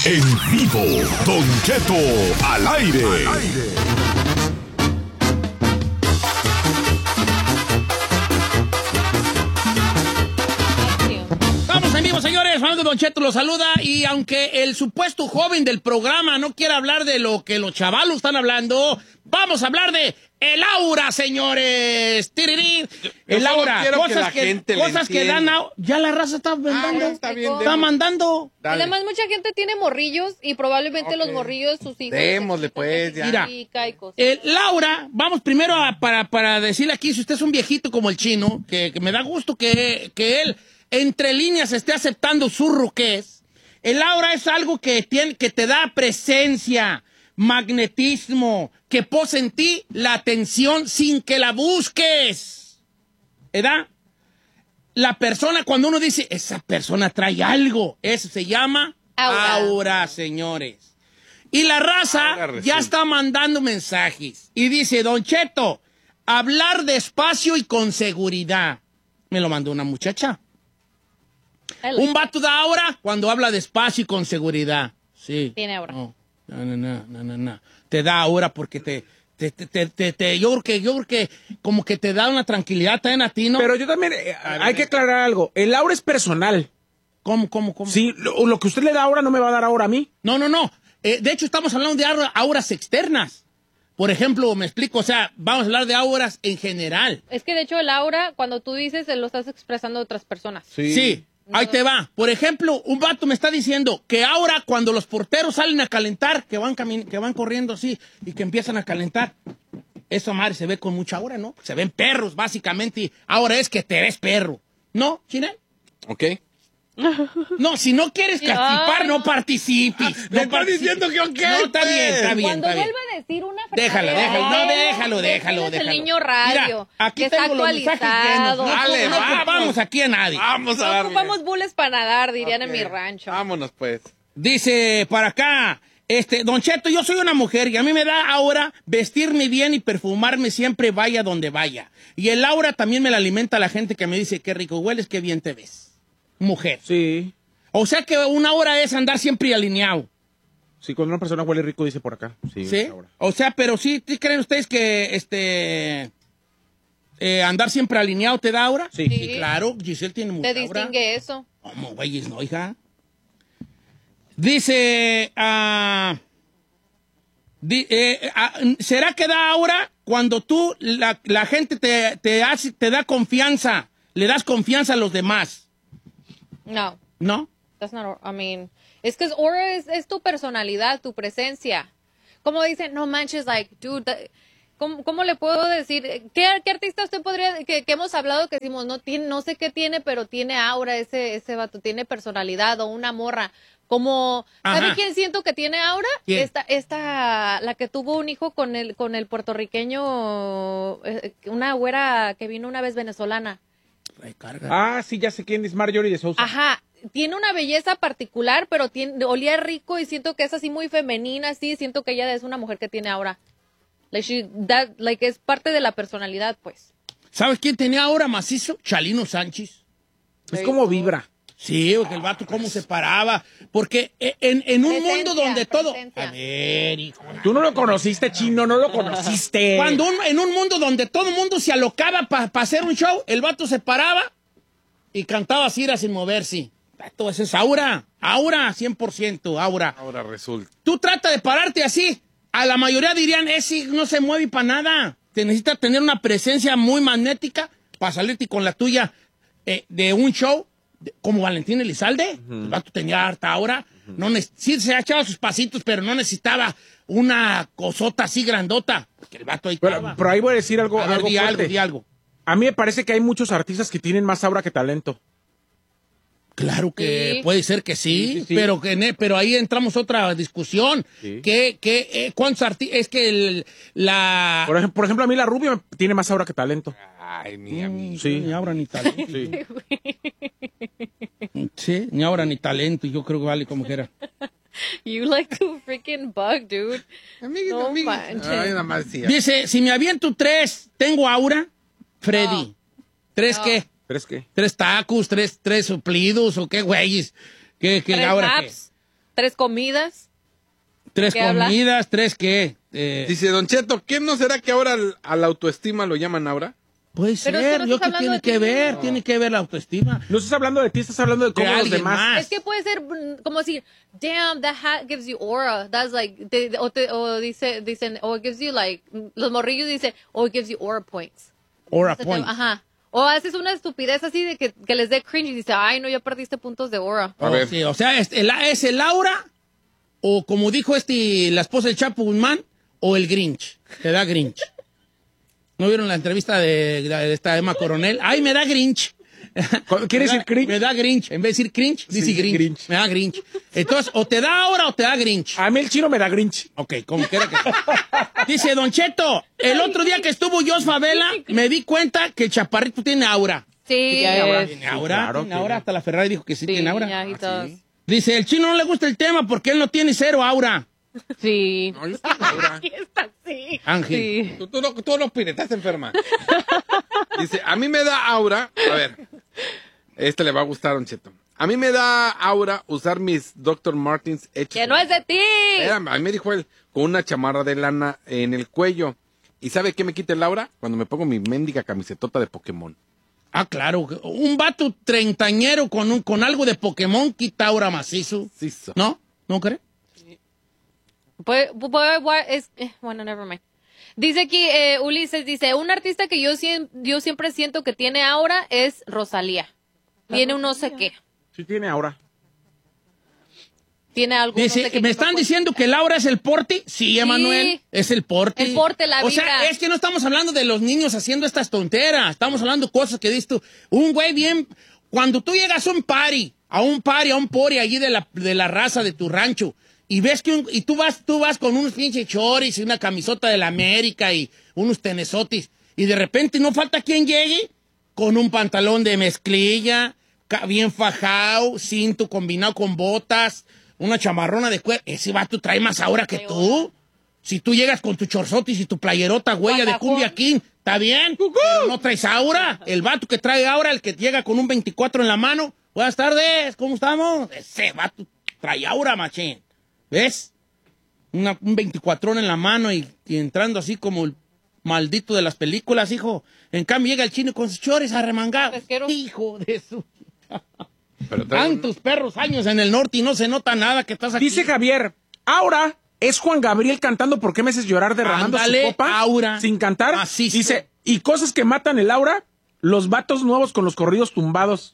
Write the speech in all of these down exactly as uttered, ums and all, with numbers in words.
En vivo, Don Cheto al aire. Al aire. Vamos en vivo, señores. Fernando Don Cheto los saluda. Y aunque el supuesto joven del programa no quiera hablar de lo que los chavalos están hablando, vamos a hablar de el aura, señores. Tirirí. El aura. Cosas que, que, cosas que dan. A... Ya la raza está mandando. Ah, está, bien, está mandando. Dale. Además, mucha gente tiene morrillos y probablemente okay. los morrillos, sus hijos. Démosle, pues. Ya. Mira, el Laura, vamos primero a, para, para decirle aquí, si usted es un viejito como el chino, que, que me da gusto que, que él, entre líneas, esté aceptando su ruquez. El aura es algo que, tiene, que te da presencia, magnetismo, que posa en ti la atención sin que la busques. ¿Verdad? La persona, cuando uno dice, esa persona trae algo, eso se llama aura, aura señores. Y la raza ya está mandando mensajes. Y dice, Don Cheto, hablar despacio y con seguridad. Me lo mandó una muchacha. Un vato da aura cuando habla despacio y con seguridad. Sí. Tiene aura. No, no, no, no, no, no. Te da aura porque te, te, te, te, te, te yo creo que, yo creo que como que te da una tranquilidad también a ti, ¿no? Pero yo también, eh, hay que aclarar algo. El aura es personal. ¿Cómo, cómo, cómo? Sí, lo, lo que usted le da aura no me va a dar aura a mí. No, no, no. Eh, de hecho, estamos hablando de aura, auras externas. Por ejemplo, me explico, o sea, vamos a hablar de auras en general. Es que de hecho el aura, cuando tú dices, lo estás expresando a otras personas. Sí. Sí. Ahí te va. Por ejemplo, un vato me está diciendo que ahora cuando los porteros salen a calentar, que van, camin- que van corriendo así y que empiezan a calentar, esa madre se ve con mucha aura, ¿no? Se ven perros, básicamente, y ahora es que te ves perro. ¿No, China? Ok. No, si no quieres participar, no participes. Me está diciendo que ok. No, está bien, está bien. Cuando está bien. vuelva a decir una frase. Déjala, déjala. No, déjalo, déjalo, es déjalo. el niño radio. Mira, aquí que tengo está los mensajes llenos. No, Dale, no vamos. ocupamos aquí a nadie. Vamos a No darle. ocupamos bules para nadar, dirían Okay. en mi rancho. Vámonos, pues. Dice para acá, este, Don Cheto, yo soy una mujer y a mí me da aura vestirme bien y perfumarme siempre vaya donde vaya. Y el aura también me la alimenta la gente que me dice, qué rico hueles, qué bien te ves. Mujer. Sí. O sea que una aura es andar siempre alineado. Sí, cuando una persona huele rico dice por acá. Sí. ¿Sí? O sea, pero sí, ¿sí creen ustedes que este eh, andar siempre alineado te da aura? Sí. Sí, claro. Giselle tiene mucha Te aura. distingue eso. ¿Cómo, güeyes, no, hija? Dice, uh, di, eh, uh, ¿será que da aura cuando tú, la, la gente te, te, hace, te da confianza, le das confianza a los demás? No. ¿No? That's not, I mean, es que aura es, es tu personalidad, tu presencia. Como dicen, no manches, like, dude, that, ¿cómo, ¿cómo le puedo decir? ¿Qué, qué artista usted podría, que, que hemos hablado que decimos, no tiene, no sé qué tiene, pero tiene aura ese, ese vato, tiene personalidad o una morra? Como, ¿sabe Ajá. quién siento que tiene aura? ¿Quién? Esta, esta, la que tuvo un hijo con el, con el puertorriqueño, eh, una güera que vino una vez venezolana. Recarga. Ah, sí, ya sé quién es Marjorie de Sousa. Ajá, tiene una belleza particular, pero tiene, olía rico y siento que es así muy femenina, sí, siento que ella es una mujer que tiene aura. Like, she, that, like es parte de la personalidad, pues. ¿Sabes quién tenía aura macizo? Chalino Sánchez. Es como vibra. Sí, porque el vato cómo se paraba. Porque en, en un Presencia, mundo donde todo... presencia. A ver, hijo. Tú no lo conociste, chino, no lo conociste. Cuando un- en un mundo donde todo el mundo se alocaba para pa hacer un show, el vato se paraba y cantaba así, era sin moverse. Vato, eso es aura. Aura, cien por ciento, aura. Ahora resulta. Tú trata de pararte así. A la mayoría dirían, ese no se mueve para nada. Te necesita tener una presencia muy magnética para salirte con la tuya eh, de un show de- como Valentín Elizalde. Uh-huh. El vato tenía harta aura. Uh-huh. No ne- sí se echaba sus pasitos, pero no necesitaba una cosota así grandota. Porque el vato ahí Pero, estaba. pero ahí voy a decir algo, A ver, algo di fuerte. algo, di algo. A mí me parece que hay muchos artistas que tienen más aura que talento. Claro que Sí. puede ser que sí, Sí, sí, sí. Pero, que, ne- pero ahí entramos a otra discusión. Sí. Que, que, eh, ¿cuántos artistas? Es que el, la... Por ejemplo, por ejemplo, a mí la rubia me- tiene más aura que talento. Ay, mi amigo. Sí. Ni aura ni talento. Sí. Sí, ni aura ni talento. Yo creo que vale como quiera. You like to freaking bug, dude. Amiguito, No amiguito. manches. Ay, nada más sí. Dice, si me aviento tres, ¿tengo aura? Freddy. No. ¿Tres No. qué? ¿Pero es qué? ¿Tres tacos? ¿Tres, tres suplidos? ¿O qué güeyes? ¿Qué, qué Tres aura qué? naps. tres comidas. Tres ¿Qué habla? comidas, tres qué. Eh, Dice Don Cheto, ¿qué no será que ahora al- a la autoestima lo llaman ahora? puede Pero es que ser, no yo estás que hablando tiene de ti que ver, mismo. tiene que ver la autoestima. No estás hablando de ti, estás hablando de cómo De los alguien demás. más. Es que puede ser mm, como decir, damn, that hat gives you aura. That's like, te- o, te- o dice, dicen, o it gives you like, los morrillos dicen, oh, it gives you aura points. Or a O sea, te- point. Ajá. O haces una estupidez así de que, que les dé cringe y dice, ay, no, ya perdiste puntos de aura. A Oh, ver. sí, o sea, es el, es el aura, o como dijo este, la esposa del Chapo Guzmán, o el Grinch. Te da Grinch. ¿No vieron la entrevista de, de esta Emma Coronel? ¡Ay, me da Grinch! ¿Quiere Me da- decir cringe? Me da Grinch. En vez de decir cringe, dice Sí, Grinch. Grinch. Me da Grinch. Entonces, o te da aura o te da Grinch. A mí el chino me da Grinch. Ok, como quiera que dice Don Cheto, el otro día que estuvo Jos Favela, me di cuenta que el chaparrito tiene aura. Sí, tiene aura. es- Tiene aura, claro, tiene tiene. aura. Hasta la Ferrari dijo que sí, sí, tiene aura. yeah, he does. Dice, el chino no le gusta el tema porque él no tiene cero aura. Sí. No, yo estoy ahora. Aquí está, sí. Ángel. Sí. Tú, tú, no- tú no opines, estás enferma. Dice, a mí me da aura. A ver, este le va a gustar, Don Cheto. A mí me da aura usar mis doctor Martens hechos. Que no es de ti. Espérame, a mí me dijo él, con una chamarra de lana en el cuello. ¿Y sabe qué me quita el aura? Cuando me pongo mi mendiga camisetota de Pokémon. Ah, claro. Un vato treintañero con, un, con algo de Pokémon quita aura macizo. Sí, so. ¿No? ¿No crees? Puede- puede- puede- es, eh, bueno, never mind. Dice aquí, eh, Ulises dice, un artista que yo, siem- yo siempre siento que tiene aura es Rosalía. Tiene un no sé qué. Sí tiene aura. Tiene algo. no Dice, sé qué ¿me que están no puede- diciendo que el aura es el porte? Sí, Emanuel, es el porte. El porte, la O sea, vibra. es que no estamos hablando de los niños haciendo estas tonteras. Estamos hablando de cosas que dices tú. Un güey bien... Cuando tú llegas a un party, a un party, a un pori allí de la, de la raza de tu rancho, y ves que un, y tú vas, tú vas con unos pinches choris y una camisota de la América y unos tenesotis, y de repente no falta quien llegue con un pantalón de mezclilla, ca- bien fajado, cinto combinado con botas, una chamarrona de cuero. Ese vato trae más aura que tú. Si tú llegas con tu chorzotis y tu playerota huella de Guandajón. cumbia king, ¿está bien? Pero no traes aura. El vato que trae aura, el que llega con un veinticuatro en la mano. Buenas tardes, ¿cómo estamos? Ese vato trae aura, machín. ¿Ves? Una- un veinticuatro en la mano y, y entrando así como el maldito de las películas, hijo. En cambio llega el chino con sus chores arremangados. Pesquero. Hijo de su... Pero trae un- Tantos perros años en el norte y no se nota nada que estás aquí. Dice Javier, aura es Juan Gabriel cantando ¿Por qué me haces llorar derramando Ándale, su copa? aura. Sin cantar. Macizo. Dice, y cosas que matan el aura, los vatos nuevos con los corridos tumbados.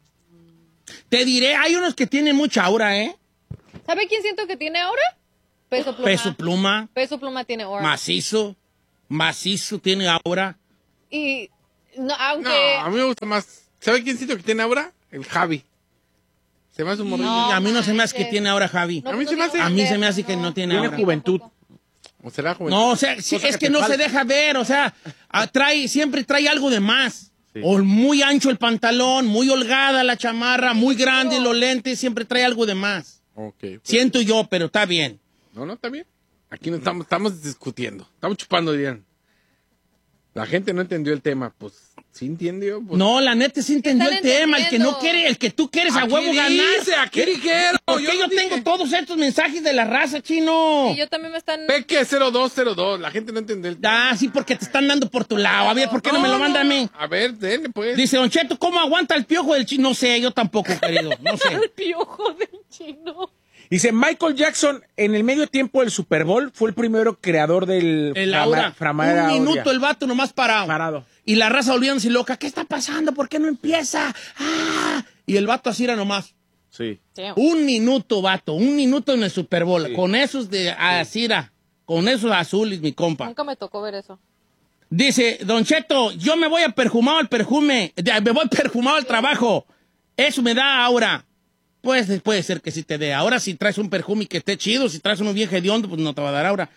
Te diré, hay unos que tienen mucha aura, ¿eh? ¿Sabe quién siento que tiene aura? Peso Pluma. Peso pluma, Peso Pluma tiene aura. macizo, macizo tiene aura. Y no, No, aunque... a mí me gusta más. ¿Sabe quién siento que tiene aura? El Javi. Se me hace un morrillo. a mí no se me hace que manches. tiene aura, Javi. No, A mí no se me tiene hace- A mí aura, se me hace que no tiene Tiene aura. juventud. ¿O será joven? No, o sea, sí, Cosa es que que te no falta. se deja ver, o sea, ah, trae, siempre trae algo de más. Sí. O muy ancho el pantalón, muy holgada la chamarra, muy grande los lentes, siempre trae algo de más. Ok. pues, Siento yo, pero está bien. No, no, está bien. Aquí no estamos, estamos discutiendo. Estamos chupando, dirían. La gente no entendió el tema. Pues, ¿sí entendió? Pues, No, la neta sí entendió el están tema. El que no entendiendo? quiere, el que tú quieres a Aquí huevo ganar. dice, aquí dijeron, ¿Por yo qué no yo dije. tengo todos estos mensajes de la raza, chino? Y yo también me están... Peque cero dos cero dos. La gente no entendió el tema. Ah, sí, porque te están dando por tu lado. A ver, ¿por qué no, me lo manda a mí? A ver, denle, pues. Dice, Don Cheto, ¿cómo aguanta el piojo del chino? No sé, yo tampoco, querido. No sé. El piojo del chino. Dice, Michael Jackson, en el medio tiempo del Super Bowl, fue el primero creador del El frama- aura. framar Un aurea. minuto el vato nomás parado. Parado. Y la raza volviéndose loca. ¿Qué está pasando? ¿Por qué no empieza? ¡Ah! Y el vato así era nomás. Sí. Un minuto, vato. Un minuto en el Super Bowl. Con esos de Asira. Con esos azules, mi compa. Nunca me tocó ver eso. Dice, Don Cheto, yo me voy a perfumado al perfume. Ya, Me voy perfumado al trabajo. Eso me da aura. Pues puede ser que sí te dé. Ahora si traes un perfume que esté chido, si traes uno bien hediondo, pues no te va a dar aura.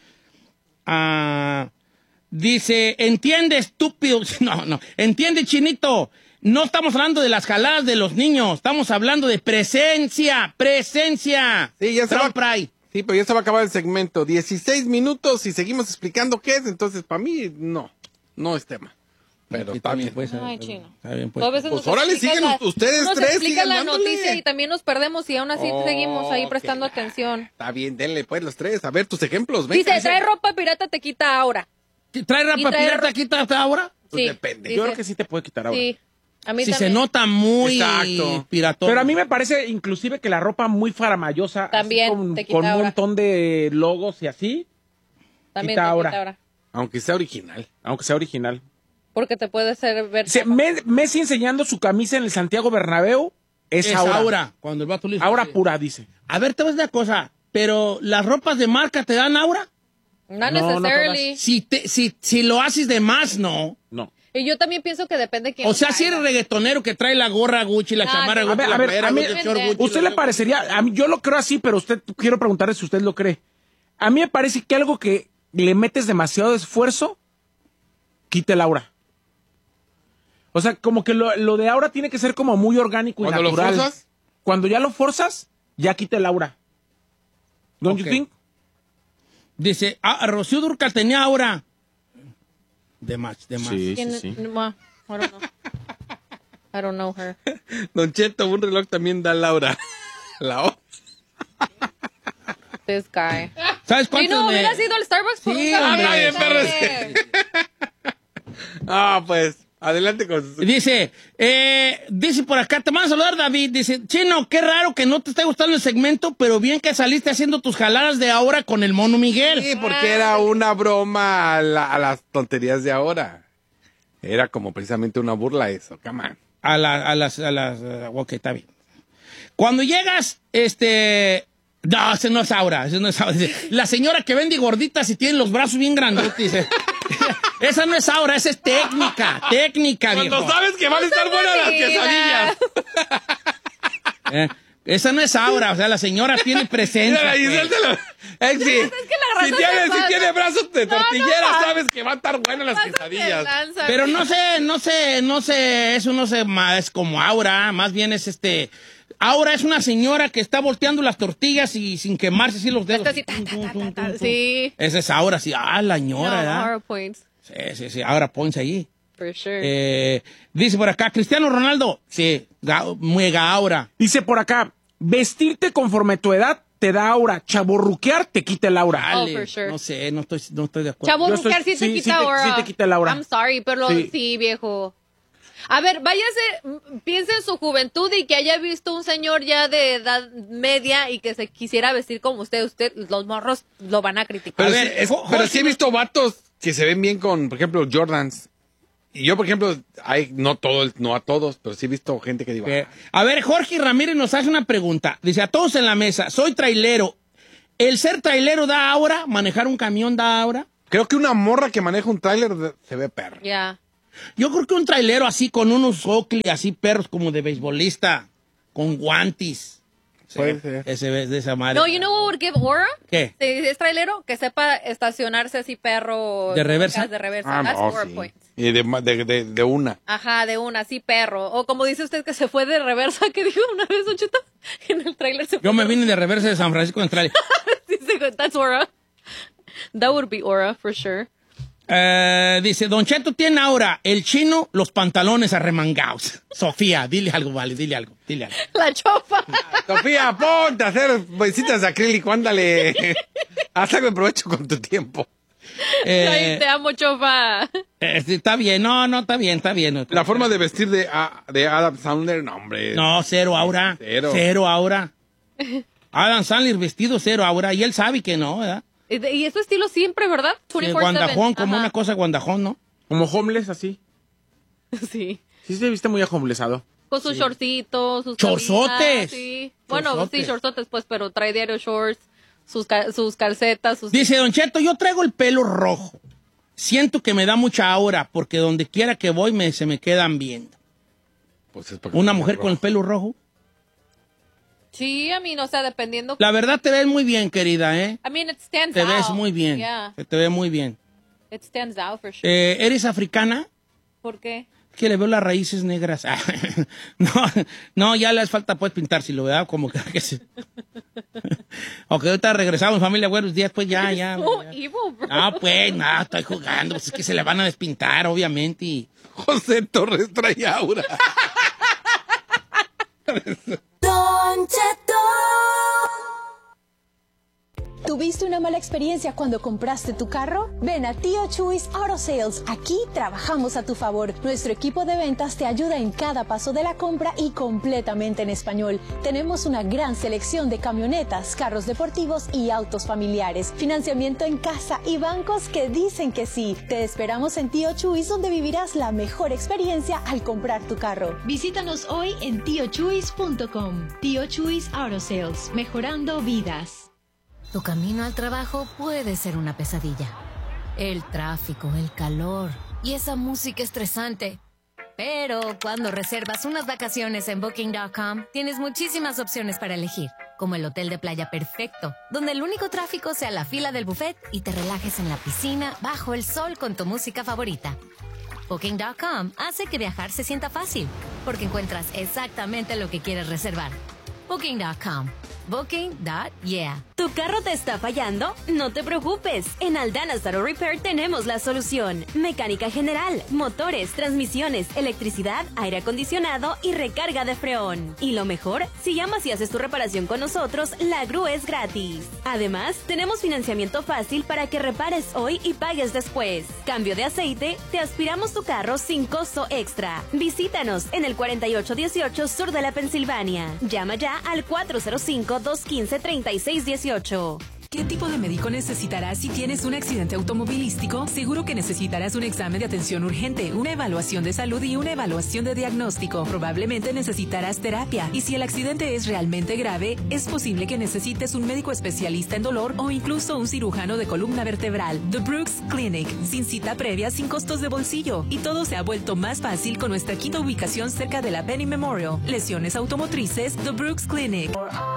Ah, dice, entiende, estúpido. No, no. Entiende, chinito. No estamos hablando de las jaladas de los niños. Estamos hablando de presencia. Presencia. Sí, ya se va- Trump Pride. Sí, pero ya se va a acabar el segmento. dieciséis minutos y seguimos explicando qué es. Entonces, para mí, no. No es tema. Pero Sí, está bien. pues, Ay, pero- chino. Está bien, pues. Tú a veces Pues nos órale, explicas siguen la- ustedes nos tres, explicas sigan la dándole. noticia y también nos perdemos y aún así Oh, seguimos ahí ok. prestando atención. Está bien, denle pues los tres. A ver tus ejemplos. Venga, Dice, trae ropa pirata te quita ahora. ¿Trae y rapa trae pirata ro- aquí hasta ahora? Pues Sí, depende. dice- Yo creo que sí te puede quitar ahora. Sí, a mí Si se también. nota muy Exacto. piratón. Pero a mí me parece inclusive que la ropa muy faramayosa, así También con, te quita con un ahora. montón de logos y así, También quita te ahora. quita ahora. Aunque sea original. aunque sea original. Porque te puede hacer ver. Dice, Me- Messi enseñando su camisa en el Santiago Bernabéu es, es ahora. aura. Cuando el vato le dice- Aura pura, dice. A ver, te voy a decir una cosa. Pero las ropas de marca te dan aura. Not No, no necessarily. Si, te, si, si lo haces de más, no. No. Y yo también pienso que depende de quién. O sea, lo si traiga. eres reggaetonero que trae la gorra Gucci, la Ah, chamarra no. Gucci, A ver, la a ver, playera a mí- Gucci, el short Depende. Gucci, ¿Usted la- le parecería? A mí, yo lo creo así, pero usted quiero preguntarle si usted lo cree. A mí me parece que algo que le metes demasiado esfuerzo, quite el aura. O sea, como que lo, lo de aura tiene que ser como muy orgánico y Cuando lo natural. forzas, Cuando ya lo forzas, ya quita el aura. ¿Don't Ok. you think? Dice, ah, Rocío Dúrcal tenía aura. De más, de más. ¿Quién- Ma, I don't know. I don't know her. Don Cheto, un reloj también da Laura. La O. This guy. ¿Sabes ¿Y cuántos no me- hubieras ido al Starbucks por Sí, un café? hombre. Ah, bien, perro, Dale. Ah, pues, adelante con su... Dice, eh, dice por acá, te mando a saludar, David. Dice, Chino, qué raro que no te esté gustando el segmento, pero bien que saliste haciendo tus jaladas de ahora con el mono Miguel. Sí, porque era una broma a, la- a las tonterías de ahora. Era como precisamente una burla eso, come on. A, la- a las, a las, uh, ok, está bien. Cuando llegas, este, no, ese no es Aura, ese no es Aura. Dice, la señora que vende gorditas y tiene los brazos bien grandotes, dice, esa no es Aura, esa es técnica, técnica, Cuando viejo. sabes que van a estar buenas las Mira. quesadillas. Eh, esa no es Aura, o sea, la señora tiene presencia. Mira, pues. Giselle te lo... Eh, sí. la si, raza tiene, se si pasa. tiene brazos de No, no, tortillera, no. sabes que van a estar buenas las Pásate de quesadillas. lanza, Pero güey. no sé, no sé, no sé, eso no sé, ma- es como Aura, más bien es este... Aura es una señora que está volteando las tortillas y sin quemarse así los dedos. Está así, ta, ta, ta, ta, ta. Sí. Esa es Aura, sí. Ah, la señora, No, ¿verdad? horror points. Sí, sí, sí. Ahora ponse allí. For sure. Eh, dice por acá, Cristiano Ronaldo. Sí, ga- mega Aura. Dice por acá, vestirte conforme tu edad te da aura, chaborruquear te quita el aura. Oh, Dale, for sure. no sé, no estoy, no estoy de acuerdo. Chavo Yo estoy- Rucar sí te sí, quita sí te- aura. sí te quita el aura. I'm sorry, pero Sí. sí, viejo. A ver, váyase, mm, piense en su juventud y que haya visto un señor ya de edad media y que se quisiera vestir como usted. Usted, los morros lo van a criticar. Pero, A ver, sí, es- Jo- pero Jorge, sí he visto vatos que se ven bien con, por ejemplo, Jordans. Y yo, por ejemplo, hay, no todo, el- no a todos, pero sí he visto gente que digo, Eh, "Ah, a ver, Jorge Ramírez nos hace una pregunta. Dice, a todos en la mesa, soy trailero. ¿El ser trailero da aura? ¿Manejar un camión da aura? creo que una morra que maneja un tráiler de- se ve perro. Ya. Yo creo que un trailero así con unos Oakley, así perros como de beisbolista, con guantes. Puede Sí, ser. Ese es de esa madre. No, you know what would give aura? ¿Qué? Si es trailero, que sepa estacionarse así perro. ¿De reversa? De reversa. Ah, That's no, aura sí. points. Y de, ma- de, de, de una. Ajá, de una, así perro. O como dice usted que se fue de reversa, que dijo una vez, Don Cheto, en el trailer se fue. Yo me vine de reversa de San Francisco Central. Dice, that's aura. That would be aura, for sure. Eh, dice, Don Cheto tiene ahora el chino, los pantalones arremangados. Sofía, dile algo, vale, dile algo, dile algo. La chopa. Sofía, ponte a hacer visitas de acrílico, ándale. Haz algo de provecho con tu tiempo. Eh, Ay, te amo, chopa. eh, sí, está bien, no, no, está bien, está bien. La forma de vestir de, a- de Adam Sandler, no, hombre. No, cero aura. Cero. Cero aura. Adam Sandler vestido cero aura, y él sabe que no, ¿verdad? Y de- y es su estilo siempre, ¿verdad? Sí, veinticuatro siete. guandajón, como Ajá. una cosa guandajón, ¿no? Como homeless, así. Sí. Sí se viste muy homelessado. Con sus shortcitos, sus Chorzotes. camisas, Sí. Bueno, Chorzotes. sí, shortzotes, pues, pero trae diario shorts, sus, ca- sus calcetas, sus... Dice Don Cheto, yo traigo el pelo rojo. Siento que me da mucha aura, porque donde quiera que voy me, se me quedan viendo. Pues es porque Una está mujer rojo. con el pelo rojo. Sí, a mí, no, o sea, dependiendo... La verdad te ves muy bien, querida, ¿eh? I mean, it stands Te out. ves muy bien. Yeah, Se te ve muy bien. it stands out for sure. Eh, ¿Eres africana? ¿Por qué? Que le veo las raíces negras. Ah, no, no, ya les falta pues pintárselo, ¿verdad? Como que, que se... Ok, ahorita regresamos, familia, buenos días, pues ya, ya. So ya. evil, bro. Ah, pues, no, estoy jugando, pues es que se le van a despintar, obviamente. Y José Torres trae aura. Don Cheto. ¿Tuviste una mala experiencia cuando compraste tu carro? Ven a Tío Chuys Auto Sales. Aquí trabajamos a tu favor. Nuestro equipo de ventas te ayuda en cada paso de la compra y completamente en español. Tenemos una gran selección de camionetas, carros deportivos y autos familiares. Financiamiento en casa y bancos que dicen que sí. Te esperamos en Tío Chuys, donde vivirás la mejor experiencia al comprar tu carro. Visítanos hoy en tío chuys punto com. Tío Chuys Auto Sales. Mejorando vidas. Tu camino al trabajo puede ser una pesadilla. El tráfico, el calor y esa música estresante. Pero cuando reservas unas vacaciones en Booking punto com, tienes muchísimas opciones para elegir, como el hotel de playa perfecto, donde el único tráfico sea la fila del buffet y te relajes en la piscina bajo el sol con tu música favorita. Booking punto com hace que viajar se sienta fácil, porque encuentras exactamente lo que quieres reservar. Booking punto com. Booking. Yeah. ¿Tu carro te está fallando? No te preocupes. En Aldana's Auto Repair tenemos la solución. Mecánica general, motores, transmisiones, electricidad, aire acondicionado y recarga de freón. Y lo mejor, si llamas y haces tu reparación con nosotros, la grúa es gratis. Además, tenemos financiamiento fácil para que repares hoy y pagues después. Cambio de aceite, te aspiramos tu carro sin costo extra. Visítanos en el cuarenta y ocho dieciocho sur de la Pensilvania. Llama ya al cuatro cero cinco, dos uno cinco, tres seis uno ocho. ¿Qué tipo de médico necesitarás si tienes un accidente automovilístico? Seguro que necesitarás un examen de atención urgente, una evaluación de salud y una evaluación de diagnóstico. Probablemente necesitarás terapia. Y si el accidente es realmente grave, es posible que necesites un médico especialista en dolor o incluso un cirujano de columna vertebral. The Brooks Clinic, sin cita previa, sin costos de bolsillo. Y todo se ha vuelto más fácil con nuestra quinta ubicación cerca de la Penny Memorial. Lesiones automotrices, The Brooks Clinic.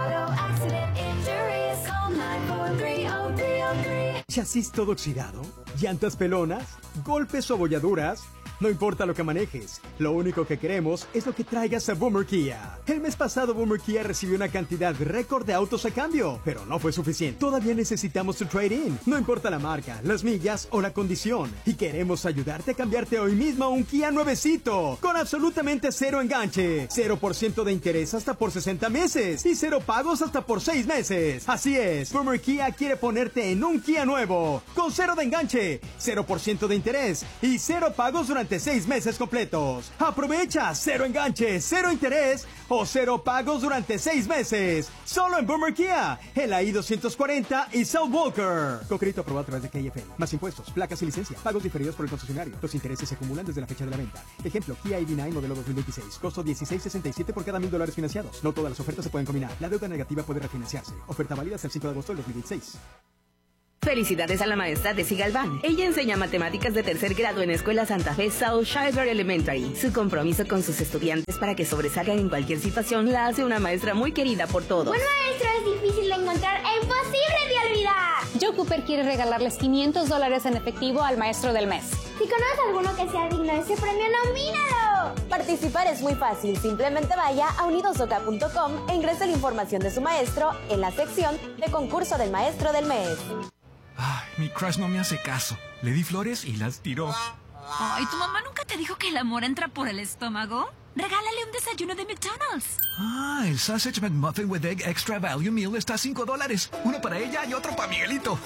¿Chasis todo oxidado? ¿Llantas pelonas? ¿Golpes o abolladuras? No importa lo que manejes, lo único que queremos es lo que traigas a Boomer Kia. El mes pasado Boomer Kia recibió una cantidad récord de autos a cambio, pero no fue suficiente. Todavía necesitamos tu trade-in. No importa la marca, las millas o la condición. Y queremos ayudarte a cambiarte hoy mismo a un Kia nuevecito, con absolutamente cero enganche, cero por ciento de interés hasta por sesenta meses y cero pagos hasta por seis meses. Así es, Boomer Kia quiere ponerte en un Kia nuevo, con cero de enganche, cero por ciento de interés y cero pagos durante seis meses completos. Aprovecha cero enganche, cero interés o cero pagos durante seis meses. Solo en Boomer Kia, en la I doscientos cuarenta y South Walker. Con crédito aprobado a través de K F L. Más impuestos, placas y licencia. Pagos diferidos por el concesionario. Los intereses se acumulan desde la fecha de la venta. Ejemplo, Kia I D nueve modelo dos mil veintiséis. Costo dieciséis sesenta y siete por cada mil dólares financiados. No todas las ofertas se pueden combinar. La deuda negativa puede refinanciarse. Oferta válida hasta el cinco de agosto del dos mil veintiséis. Felicidades a la maestra Desi Galván. Ella enseña matemáticas de tercer grado en Escuela Santa Fe South Shiver Elementary. Su compromiso con sus estudiantes para que sobresalgan en cualquier situación la hace una maestra muy querida por todos. Un maestro es difícil de encontrar e imposible de olvidar. Joe Cooper quiere regalarles quinientos dólares en efectivo al maestro del mes. Si conoces a alguno que sea digno de ese premio, nomínalo. Participar es muy fácil. Simplemente vaya a unidos o k punto com e ingrese la información de su maestro en la sección de concurso del maestro del mes. Ay, mi crush no me hace caso. Le di flores y las tiró. Ay, ¿tu mamá nunca te dijo que el amor entra por el estómago? Regálale un desayuno de McDonald's. Ah, el Sausage McMuffin with Egg Extra Value Meal está a cinco dólares. Uno para ella y otro para Miguelito.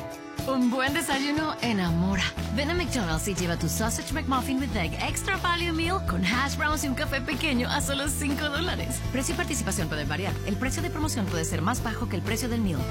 Un buen desayuno enamora. Ven a McDonald's y lleva tu Sausage McMuffin with Egg Extra Value Meal con hash browns y un café pequeño a solo cinco dólares. Precio y participación pueden variar. El precio de promoción puede ser más bajo que el precio del meal.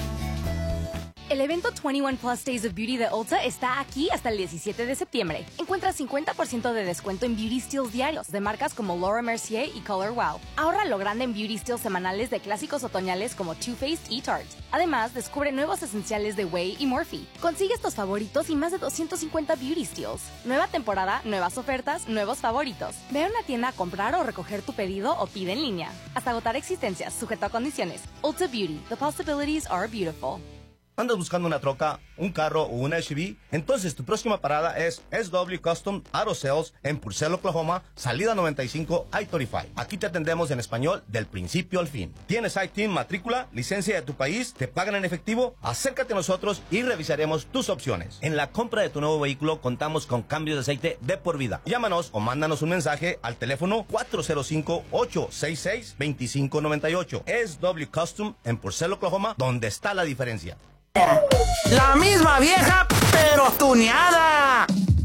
El evento veintiuno Plus Days of Beauty de Ulta está aquí hasta el diecisiete de septiembre. Encuentra cincuenta por ciento de descuento en beauty steals diarios de marcas como Laura Mercier y Color Wow. Ahorra lo grande en beauty steals semanales de clásicos otoñales como Too Faced y Tarte. Además, descubre nuevos esenciales de Way y Morphe. Consigue estos favoritos y más de doscientos cincuenta beauty steals. Nueva temporada, nuevas ofertas, nuevos favoritos. Ve a una tienda a comprar o recoger tu pedido o pide en línea. Hasta agotar existencias, sujeto a condiciones. Ulta Beauty. The possibilities are beautiful. ¿Andas buscando una troca, un carro o una S U V? Entonces tu próxima parada es S W Custom Auto Sales en Purcell, Oklahoma, salida noventa y cinco I treinta y cinco. Aquí te atendemos en español del principio al fin. ¿Tienes I T I N, matrícula, licencia de tu país? ¿Te pagan en efectivo? Acércate a nosotros y revisaremos tus opciones. En la compra de tu nuevo vehículo contamos con cambios de aceite de por vida. Llámanos o mándanos un mensaje al teléfono cuatro cero cinco, ocho seis seis, dos cinco nueve ocho. S W Custom en Purcell, Oklahoma, donde está la diferencia. La misma vieja,